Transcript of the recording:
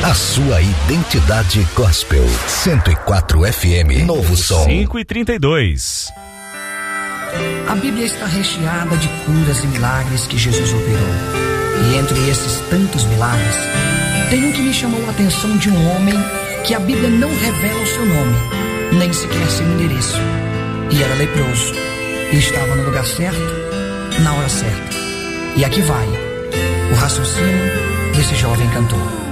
A sua identidade gospel. 104 FM, novo som. 5h32. A Bíblia está recheada de curas e milagres que Jesus operou. E entre esses tantos milagres, tem um que me chamou a atenção de um homem que a Bíblia não revela o seu nome, nem sequer seu endereço. E era leproso. E estava no lugar certo, na hora certa. E aqui vai o raciocínio desse jovem cantor.